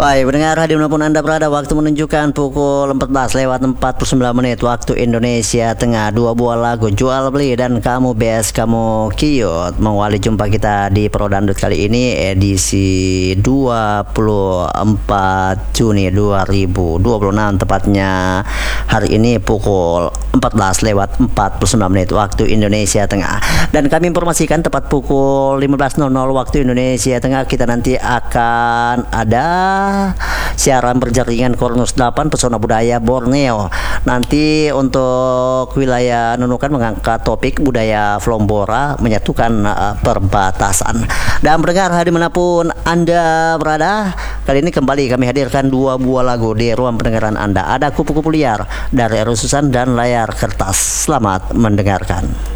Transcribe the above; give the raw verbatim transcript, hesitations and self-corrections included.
Baik, pendengar dimanapun Anda berada, waktu menunjukkan pukul empat belas lewat empat puluh sembilan menit waktu Indonesia Tengah. Dua buah lagu jual beli dan kamu best, kamu cute mengawali jumpa kita di Pro Dangdut kali ini, edisi dua puluh empat Juni dua ribu dua puluh enam, tepatnya hari ini pukul empat belas lewat empat puluh sembilan menit waktu Indonesia Tengah. Dan kami informasikan tepat pukul lima belas waktu Indonesia Tengah kita nanti akan ada siaran berjaringan Kornus delapan Pesona Budaya Borneo. Nanti untuk wilayah Nunukan mengangkat topik budaya Flombora menyatukan uh, perbatasan. Dan pendengar dimanapun Anda berada, kali ini kembali kami hadirkan dua buah lagu di ruang pendengaran Anda. Ada Kupu-Kupu Liar dari Eros Susan dan Layar Kertas. Selamat mendengarkan.